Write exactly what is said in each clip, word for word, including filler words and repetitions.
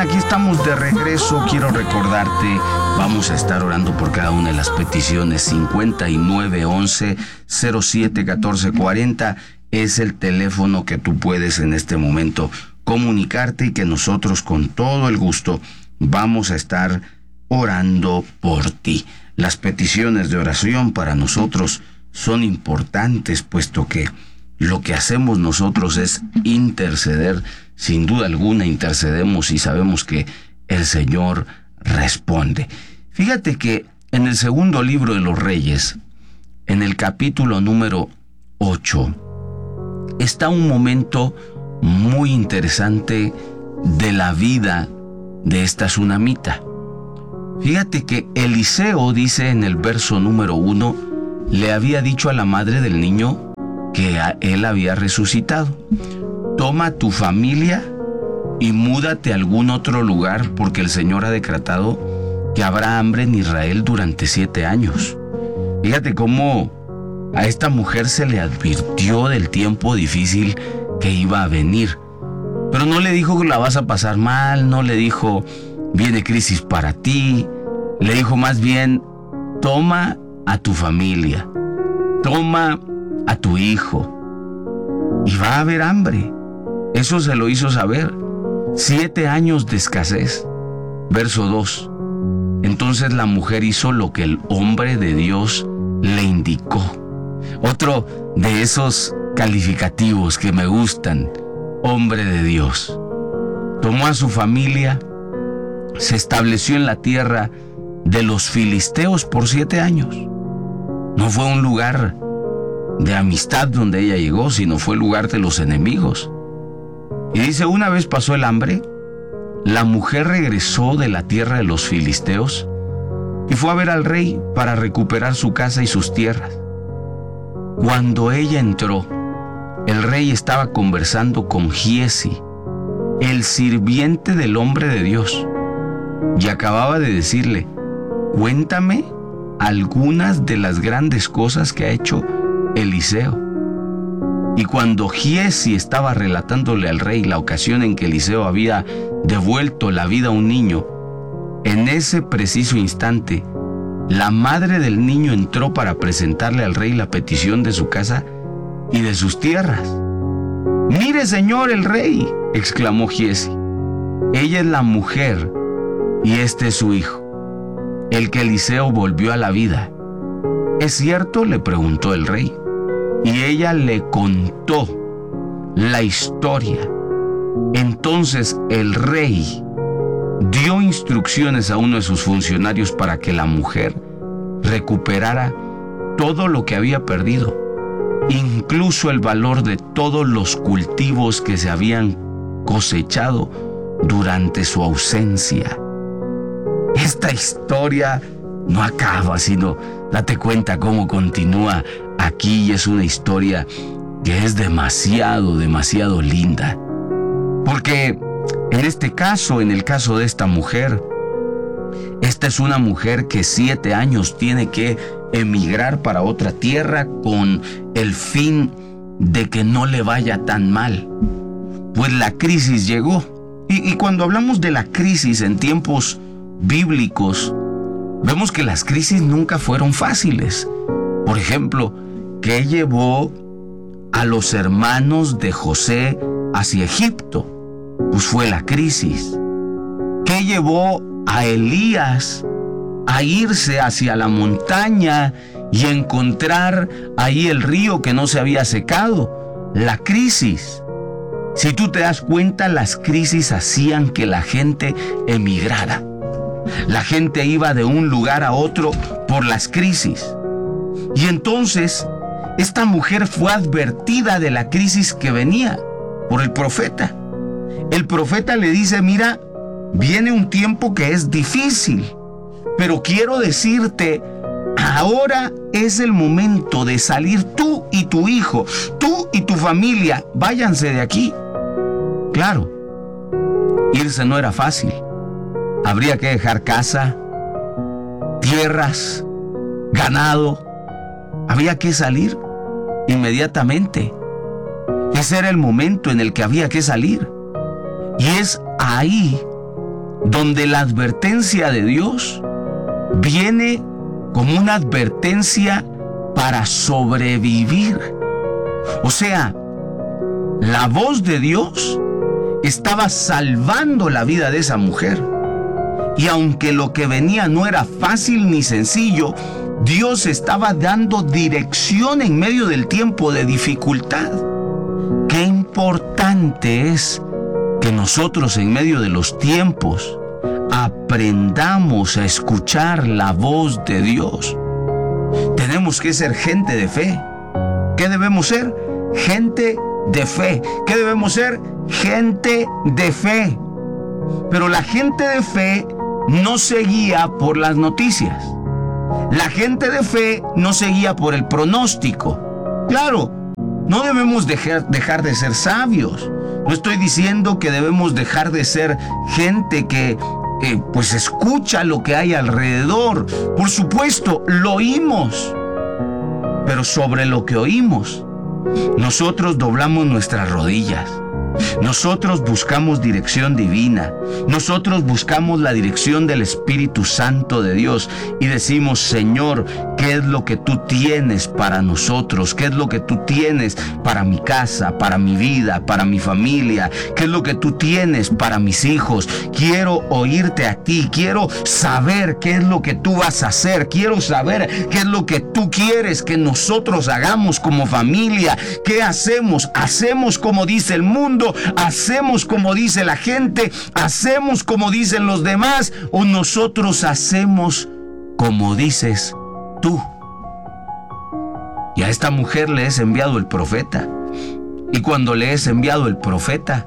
aquí estamos de regreso. Quiero recordarte, vamos a estar orando por cada una de las peticiones. cincuenta y nueve once cero siete catorce cuarenta es el teléfono que tú puedes en este momento comunicarte y que nosotros con todo el gusto vamos a estar orando por ti. Las peticiones de oración para nosotros son importantes, puesto que lo que hacemos nosotros es interceder. Sin duda alguna intercedemos y sabemos que el Señor responde. Fíjate que en el segundo libro de los Reyes, en el capítulo número ocho, está un momento muy interesante de la vida de esta tsunamita. Fíjate que Eliseo dice en el verso número uno, le había dicho a la madre del niño que a él había resucitado: toma tu familia y múdate a algún otro lugar, porque el Señor ha decretado que habrá hambre en Israel durante siete años. Fíjate cómo a esta mujer se le advirtió del tiempo difícil que iba a venir. Pero no le dijo que la vas a pasar mal, no le dijo viene crisis para ti. Le dijo más bien, toma a tu familia, toma a tu hijo, y va a haber hambre. Eso se lo hizo saber. Siete años de escasez. Verso dos. Entonces la mujer hizo lo que el hombre de Dios le indicó. Otro de esos calificativos que me gustan. Hombre de Dios. Tomó a su familia, se estableció en la tierra de los filisteos por siete años. No fue un lugar de amistad donde ella llegó, sino fue el lugar de los enemigos. Y dice, una vez pasó el hambre, la mujer regresó de la tierra de los filisteos y fue a ver al rey para recuperar su casa y sus tierras. Cuando ella entró, el rey estaba conversando con Giezi, el sirviente del hombre de Dios, y acababa de decirle, cuéntame algunas de las grandes cosas que ha hecho Eliseo. Y cuando Giezi estaba relatándole al rey la ocasión en que Eliseo había devuelto la vida a un niño, en ese preciso instante, la madre del niño entró para presentarle al rey la petición de su casa y de sus tierras. «Mire, señor el rey», exclamó Giezi, «ella es la mujer y este es su hijo, el que Eliseo volvió a la vida». «¿Es cierto?», le preguntó el rey. Y ella le contó la historia. Entonces el rey dio instrucciones a uno de sus funcionarios para que la mujer recuperara todo lo que había perdido, incluso el valor de todos los cultivos que se habían cosechado durante su ausencia. Esta historia no acaba, sino date cuenta cómo continúa aquí, y es una historia que es demasiado, demasiado linda. Porque en este caso, en el caso de esta mujer, esta es una mujer que siete años tiene que emigrar para otra tierra con el fin de que no le vaya tan mal. Pues la crisis llegó. Y, y cuando hablamos de la crisis en tiempos bíblicos, vemos que las crisis nunca fueron fáciles. Por ejemplo, ¿qué llevó a los hermanos de José hacia Egipto? Pues fue la crisis. ¿Qué llevó a Elías a irse hacia la montaña y encontrar ahí el río que no se había secado? La crisis. Si tú te das cuenta, las crisis hacían que la gente emigrara. La gente iba de un lugar a otro por las crisis. Y entonces, esta mujer fue advertida de la crisis que venía por el profeta. El profeta le dice, mira, viene un tiempo que es difícil, pero quiero decirte, ahora es el momento de salir tú y tu hijo, tú y tu familia, váyanse de aquí. Claro, irse no era fácil. Habría que dejar casa, tierras, ganado. Había que salir inmediatamente. Ese era el momento en el que había que salir. Y es ahí donde la advertencia de Dios viene como una advertencia para sobrevivir. O sea, la voz de Dios estaba salvando la vida de esa mujer. Y aunque lo que venía no era fácil ni sencillo, Dios estaba dando dirección en medio del tiempo de dificultad. Qué importante es que nosotros en medio de los tiempos aprendamos a escuchar la voz de Dios. Tenemos que ser gente de fe. ¿Qué debemos ser? Gente de fe. ¿Qué debemos ser? Gente de fe. Pero la gente de fe no se guía por las noticias. La gente de fe no se guía por el pronóstico. Claro, no debemos dejar, dejar de ser sabios. No estoy diciendo que debemos dejar de ser gente que eh, pues escucha lo que hay alrededor. Por supuesto, lo oímos. Pero sobre lo que oímos, nosotros doblamos nuestras rodillas. Nosotros buscamos dirección divina. Nosotros buscamos la dirección del Espíritu Santo de Dios y decimos: Señor, ¿qué es lo que tú tienes para nosotros? ¿Qué es lo que tú tienes para mi casa, para mi vida, para mi familia? ¿Qué es lo que tú tienes para mis hijos? Quiero oírte a ti. Quiero saber qué es lo que tú vas a hacer. Quiero saber qué es lo que tú quieres que nosotros hagamos como familia. ¿Qué hacemos? ¿Hacemos como dice el mundo? ¿Hacemos como dice la gente? ¿Hacemos como dicen los demás? ¿O nosotros hacemos como dices tú? Y a esta mujer le es enviado el profeta. Y cuando le es enviado el profeta,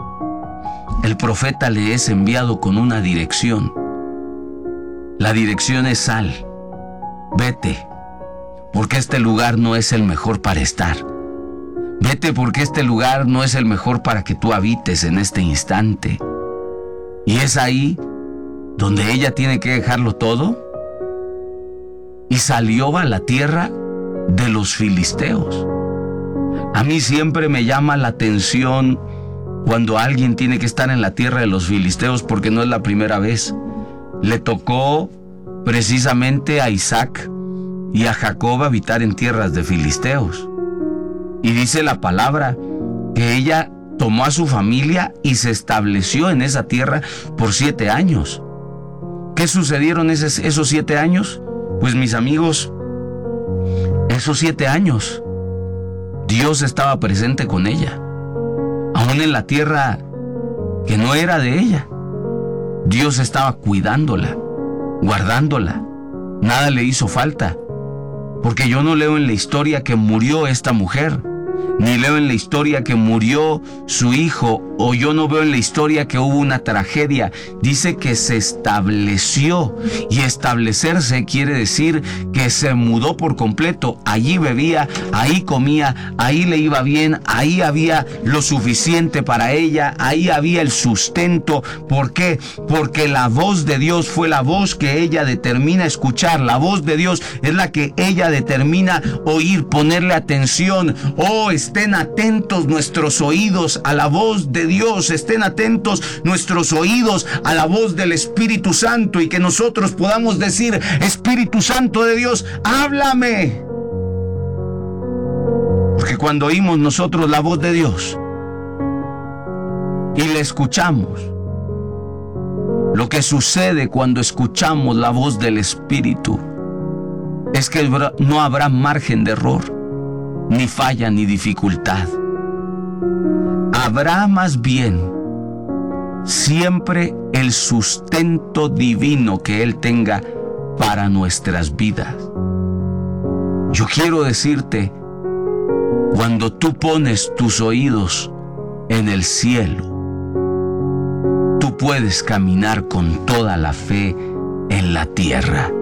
el profeta le es enviado con una dirección. La dirección es: sal, vete, porque este lugar no es el mejor para estar. Vete porque este lugar no es el mejor para que tú habites en este instante. Y es ahí donde ella tiene que dejarlo todo. Y salió a la tierra de los filisteos. A mí siempre me llama la atención cuando alguien tiene que estar en la tierra de los filisteos, porque no es la primera vez. Le tocó precisamente a Isaac y a Jacob habitar en tierras de filisteos. Y dice la palabra que ella tomó a su familia y se estableció en esa tierra por siete años. ¿Qué sucedieron esos, esos siete años? Pues mis amigos, esos siete años Dios estaba presente con ella, aún en la tierra que no era de ella. Dios estaba cuidándola, guardándola. Nada le hizo falta, porque yo no leo en la historia que murió esta mujer, ni leo en la historia que murió su hijo, o yo no veo en la historia que hubo una tragedia. Dice que se estableció, y establecerse quiere decir que se mudó por completo. Allí bebía, ahí comía, ahí le iba bien, ahí había lo suficiente para ella, ahí había el sustento. ¿Por qué? Porque la voz de Dios fue la voz que ella determina escuchar. La voz de Dios es la que ella determina oír, ponerle atención. Oh, estén atentos nuestros oídos a la voz de Dios, estén atentos nuestros oídos a la voz del Espíritu Santo, y que nosotros podamos decir: Espíritu Santo de Dios, háblame. Porque cuando oímos nosotros la voz de Dios y la escuchamos, lo que sucede cuando escuchamos la voz del Espíritu es que no habrá margen de error, ni falla, ni dificultad. Habrá más bien siempre el sustento divino que Él tenga para nuestras vidas. Yo quiero decirte, cuando tú pones tus oídos en el cielo, tú puedes caminar con toda la fe en la tierra.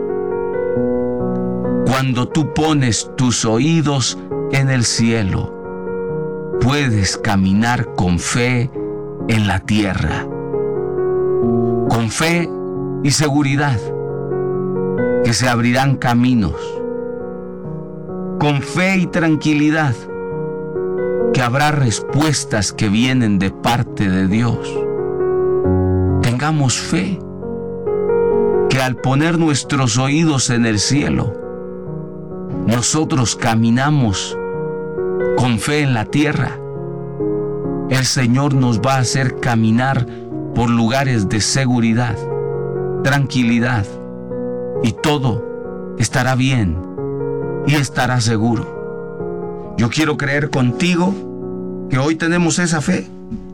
Cuando tú pones tus oídos en el cielo, puedes caminar con fe en la tierra, con fe y seguridad que se abrirán caminos, con fe y tranquilidad que habrá respuestas que vienen de parte de Dios. Ten tengamos fe, que al poner nuestros oídos en el cielo, nosotros caminamos con fe en la tierra. El Señor nos va a hacer caminar por lugares de seguridad, tranquilidad, y todo estará bien y estará seguro. Yo quiero creer contigo que hoy tenemos esa fe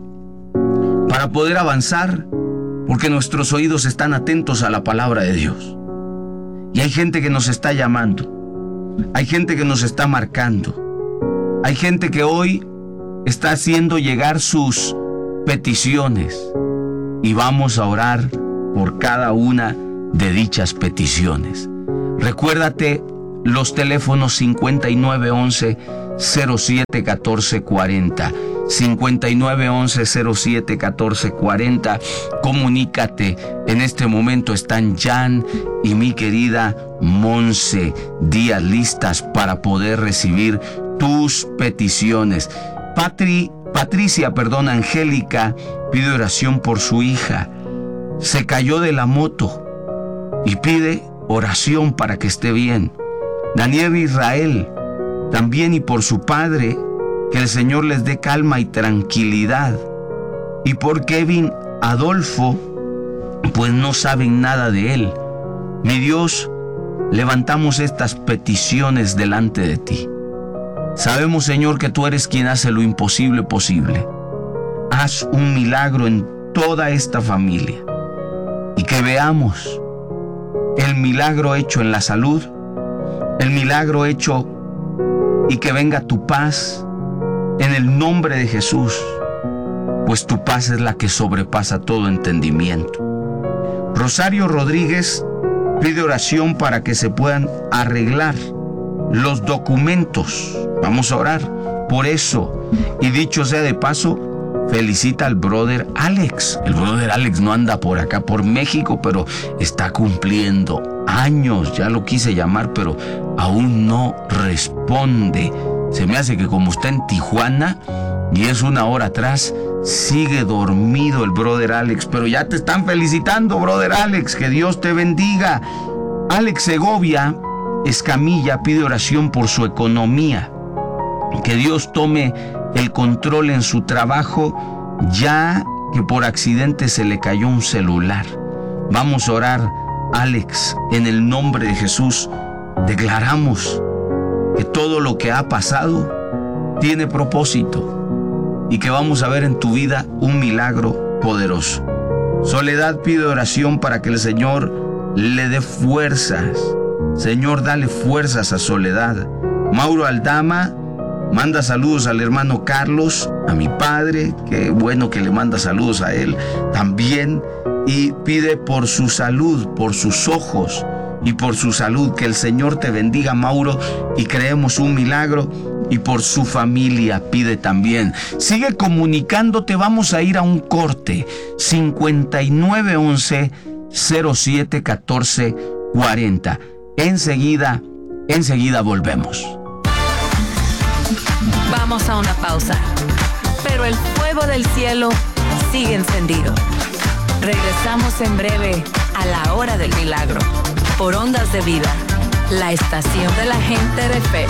para poder avanzar, porque nuestros oídos están atentos a la palabra de Dios. Y hay gente que nos está llamando, hay gente que nos está marcando, hay gente que hoy está haciendo llegar sus peticiones, y vamos a orar por cada una de dichas peticiones. Recuérdate los teléfonos cincuenta y nueve once cero siete catorce cuarenta, cincuenta y nueve once cero siete catorce cuarenta. Comunícate. En este momento están Jan y mi querida Monse Díaz listas para poder recibir tus peticiones. Patri, Patricia, perdón, Angélica pide oración por su hija. Se cayó de la moto y pide oración para que esté bien. Daniel Israel también, y por su padre, que el Señor les dé calma y tranquilidad. Y por Kevin Adolfo, pues no saben nada de él. Mi Dios, levantamos estas peticiones delante de ti. Sabemos, Señor, que tú eres quien hace lo imposible posible. Haz un milagro en toda esta familia y que veamos el milagro hecho en la salud, el milagro hecho, y que venga tu paz en el nombre de Jesús, pues tu paz es la que sobrepasa todo entendimiento. Rosario Rodríguez pide oración para que se puedan arreglar los documentos. Vamos a orar por eso. Y dicho sea de paso, felicita al brother Alex. El brother Alex no anda por acá, por México, pero está cumpliendo años. Ya lo quise llamar, pero aún no responde. Se me hace que como está en Tijuana y es una hora atrás, sigue dormido el brother Alex. Pero ya te están felicitando, brother Alex. Que Dios te bendiga. Alex Segovia Escamilla pide oración por su economía. Que Dios tome el control en su trabajo, ya que por accidente se le cayó un celular. Vamos a orar, Alex, en el nombre de Jesús. Declaramos que todo lo que ha pasado tiene propósito y que vamos a ver en tu vida un milagro poderoso. Soledad pide oración para que el Señor le dé fuerzas. Señor, dale fuerzas a Soledad. Mauro Aldama manda saludos al hermano Carlos, a mi padre, qué bueno que le manda saludos a él también, y pide por su salud, por sus ojos y por su salud. Que el Señor te bendiga, Mauro, y creemos un milagro. Y por su familia pide también. Sigue comunicándote, vamos a ir a un corte. cincuenta y nueve once cero siete catorce cuarenta. Enseguida, enseguida volvemos. Vamos a una pausa, pero el fuego del cielo sigue encendido. Regresamos en breve a la hora del milagro, por Ondas de Vida, la estación de la gente de fe.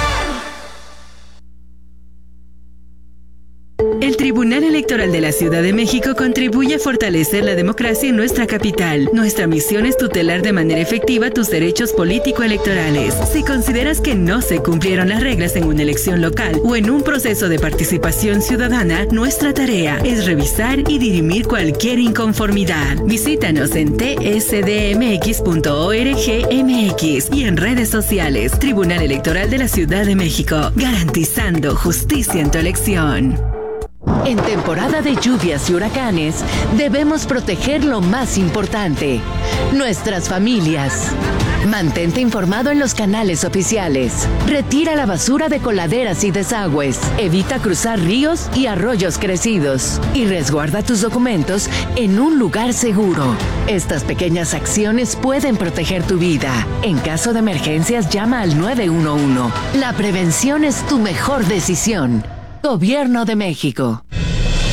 El Tribunal Electoral de la Ciudad de México contribuye a fortalecer la democracia en nuestra capital. Nuestra misión es tutelar de manera efectiva tus derechos político-electorales. Si consideras que no se cumplieron las reglas en una elección local o en un proceso de participación ciudadana, nuestra tarea es revisar y dirimir cualquier inconformidad. Visítanos en t s d m x punto org m x y en redes sociales. Tribunal Electoral de la Ciudad de México, garantizando justicia en tu elección. En temporada de lluvias y huracanes, debemos proteger lo más importante, nuestras familias. Mantente informado en los canales oficiales. Retira la basura de coladeras y desagües. Evita cruzar ríos y arroyos crecidos. Y resguarda tus documentos en un lugar seguro. Estas pequeñas acciones pueden proteger tu vida. En caso de emergencias, llama al nueve uno uno. La prevención es tu mejor decisión. Gobierno de México.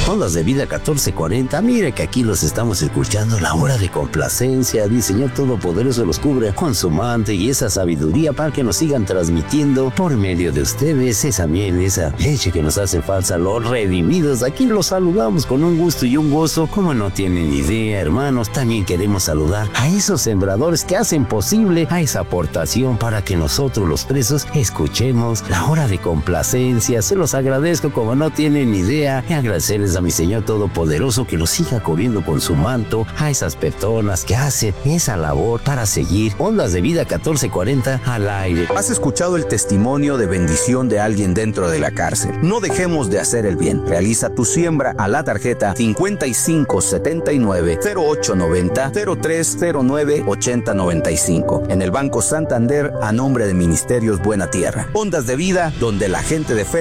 Ondas de Vida catorce cuarenta, mire que aquí los estamos escuchando, la hora de complacencia, el Señor Todopoderoso los cubre con su manto y esa sabiduría para que nos sigan transmitiendo por medio de ustedes esa miel, esa leche que nos hace falta, los redimidos. Aquí los saludamos con un gusto y un gozo, como no tienen idea, hermanos. También queremos saludar a esos sembradores que hacen posible a esa aportación para que nosotros los presos escuchemos la hora de complacencia. Se los agradezco como no tienen idea, y agradecerles a mi Señor Todopoderoso que los siga cubriendo con su manto a esas personas que hacen esa labor para seguir Ondas de Vida catorce cuarenta al aire. Has escuchado el testimonio de bendición de alguien dentro de la cárcel. No dejemos de hacer el bien. Realiza tu siembra a la tarjeta cincuenta y cinco setenta y nueve cero ocho noventa cero tres cero nueve ochenta noventa y cinco en el Banco Santander a nombre de Ministerios Buena Tierra. Ondas de Vida, donde la gente de fe